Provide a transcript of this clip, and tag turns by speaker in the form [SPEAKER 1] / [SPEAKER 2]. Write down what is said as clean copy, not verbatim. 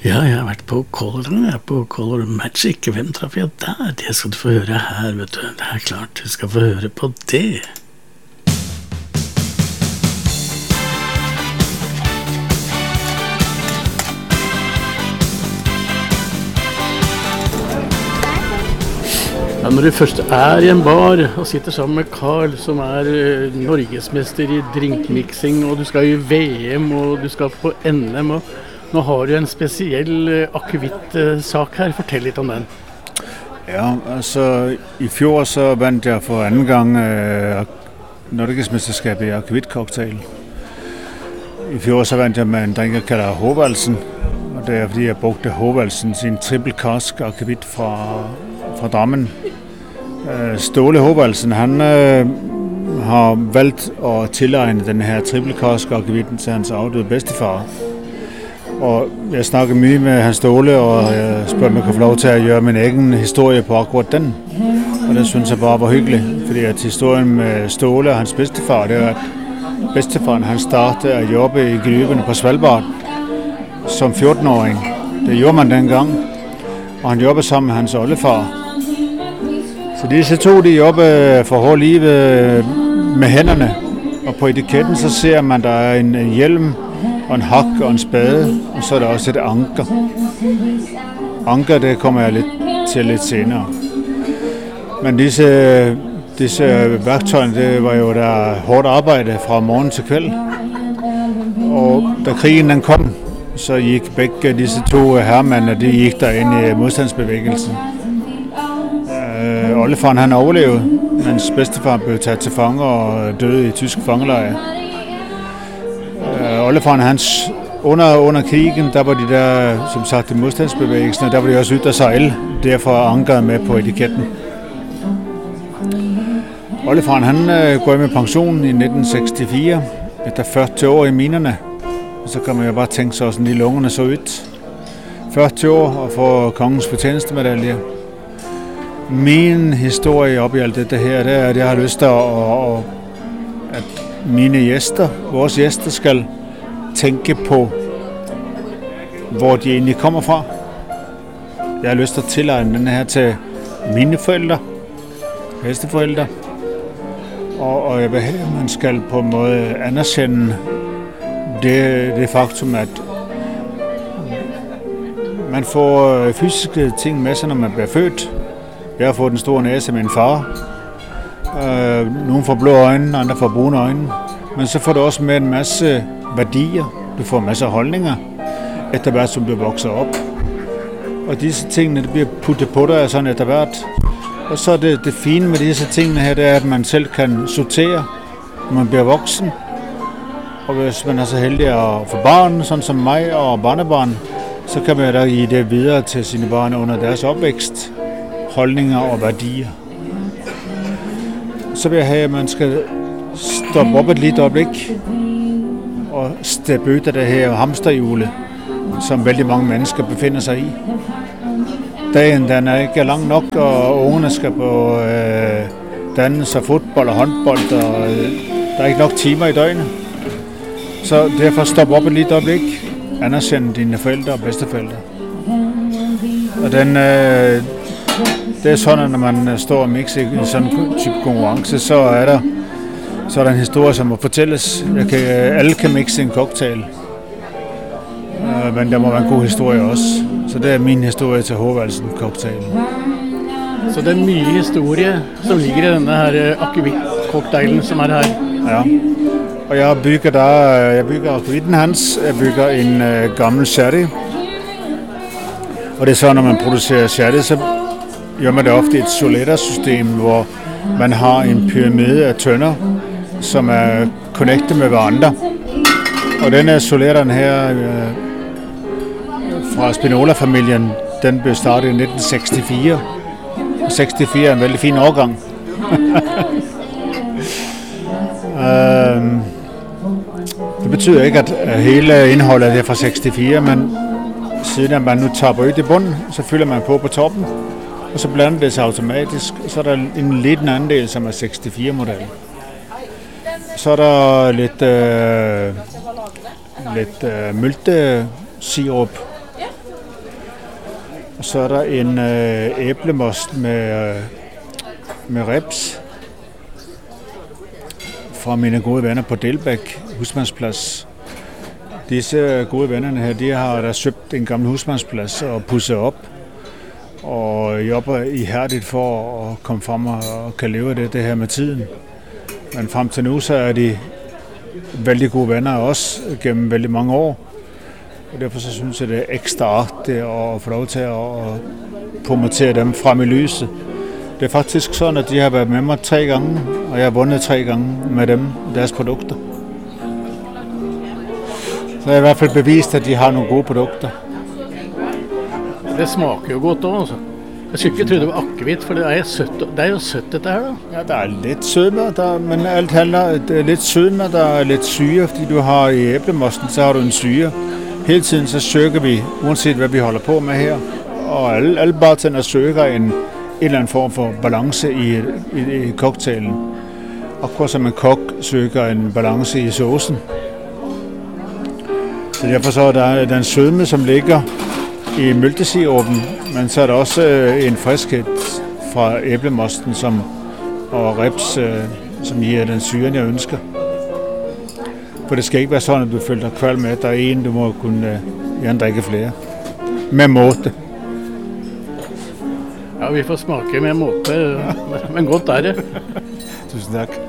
[SPEAKER 1] Ja, jeg har vært på Color, jeg er på Color Magic. Hvem traff jeg der? Det skal du få høre her, vet du. Det er klart, du skal få høre på det. Ja, når du først er i en bar og sitter sammen med Carl, som er norgesmester i drinkmixing, og du skal i VM, og du skal på NM, og nå har du en spesiell akevittsak her. Fortell litt om den.
[SPEAKER 2] Ja, altså i fjor så vandt jeg for anden gang norgesmesterskabet i akevittcocktail. I fjor så vandt jeg med en drink, jeg kalder Håvaldsen, og det er fordi jeg brugte Håvaldsen, sin triple cask akevitt fra Drammen. Ståle Håvaldsen, han har valgt at tilegne den her triple cask akevitten til hans afdøde bedstefar. Og jeg snakker mye med Hans Ståle, og jeg spørger, om jeg kan få lov til at gøre min egen historie på akkurat den. Og det synes jeg bare var hyggeligt, fordi at historien med Ståle og hans bedstefar, det er, at bedstefaren han startede at jobbe i gruverne på Svalbard som 14-åring. Det gjorde man dengang, og han jobbede sammen med hans oldefar. Så disse to, de jobber for hårdt liv med hænderne, og på etiketten så ser man, der er en hjelm, og en hak og en spade, og så er der også et anker. Anker, det kommer jeg til lidt senere. Men disse værktøjer, det var jo der hårdt arbejde fra morgen til kvæld. Og da krigen den kom, så gik begge disse to herremænd, de gik der ind i modstandsbevægelsen. Oldefaren han overlevede, mens bedstefar blev taget til fange og døde i tysk fangelejr. Oldefaren hans, under krigen, der var de der, som sagt, i modstandsbevægelsen, og der var de også ude at sejle, derfor ankeret med på etiketten. Oldefaren han går med pension i 1964, efter 40 år i minerne. Så kan man jo bare tænke sig, sådan de lungerne så ud. 40 år og få kongens fortjenestemedalje. Min historie op i alt det her, det er, at jeg har lyst til at mine gæster, vores gæster, skal tænke på, hvor de egentlig kommer fra. Jeg har lyst til at tilegne den her til mine forældre, bedsteforældre, og jeg vil have, at man skal på en måde anerkende det faktum, at man får fysiske ting med sig, når man bliver født. Jeg har fået den store næse af min far. Nogle får blå øjne, andre får brune øjne. Men så får du også med en masse værdier. Du får en masse holdninger, efter hvert som du vokser op. Og disse tingene, det bliver puttet på dig sådan efter hvert. Og så er det fine med disse tingene her, det er, at man selv kan sortere, når man bliver voksen. Og hvis man er så heldig at få barn, sådan som mig og barnebarn, så kan man da give det videre til sine børn under deres opvækst. Holdninger og værdier. Så vil jeg have, at man skal stoppe op et lille øjeblik og steppe ud af det her hamsterhjule, som vældig mange mennesker befinder sig i. Dagen den er ikke lang nok, og ungerne skal på dannelse, fodbold og håndbold, og der er ikke nok timer i døgnet. Så derfor stop op et lille øjeblik, anerkende dine forældre og bedsteforældre. Og det er sådan, at når man står og mixer i sådan en type konkurrence, så er der en historie, som må fortælles. Alle kan mixe en cocktail, men der må være en god historie også. Så det er min historie til Håvaldsen cocktail.
[SPEAKER 1] Så det er mye historie som ligger i denne her akevitt-cocktailen som er her?
[SPEAKER 2] Ja, og jeg bygger akevitten hans, jeg bygger en gammel sherry. Og det er så, når man producerer sherry, så gør man det ofte i et soletta-system, hvor man har en pyramide af tønder, som er connected med hverandre. Og den her solettaen her fra Spinola-familien, den blev startet i 1964. Og 64 er en veldig fin årgang. Det betyder ikke, at hele indholdet er fra 64, men siden at man nu tapper ud i bunden, så fylder man på toppen, og så blander det sig automatisk, og så er der en liten andel, som er 64-model. Så er der lidt myltesirup Og så er der en æblemost med reps fra mine gode venner på Delbæk Husmandsplads. Disse gode vennerne her, de har da søgt en gammel husmandsplads og pudset op. Og jobber ihærdigt for at komme frem og kan leve af det her med tiden. Men frem til nu, så er de vældig gode venner af os gennem vældig mange år. Og derfor så synes jeg, det er ekstra artigt at få lov til at promotere dem frem i lyset. Det er faktisk sådan, at de har været med mig 3 gange, og jeg har vundet 3 gange med dem, deres produkter. Så jeg har i hvert fald bevist, at de har nogle gode produkter.
[SPEAKER 1] Det smaker jo godt også, altså. Jeg skulle ikke tro det var akevitt, for det er jo sødt dette her, da.
[SPEAKER 2] Ja, der er lidt sødme, men alt handler, det er lidt sødme, der er lidt syre, fordi du har i æblemosten, så har du en syre. Hele tiden så søger vi, uanset hvad vi holder på med her, og alle bartender søger en eller anden form for balance i cocktailen. Og som en kok søger en balance i saucen. Så derfor så er der den sødme, som ligger i mælkesirupen, men så er der også en friskhed fra æblemosten og reps, som giver den syren, jeg ønsker. For det skal ikke være sådan, at du føler dig kvalm med, at der er en, du må kunne gerne drikke flere. Med måte.
[SPEAKER 1] Ja, vi får smake med måte, men godt er det.
[SPEAKER 2] Tusind tak.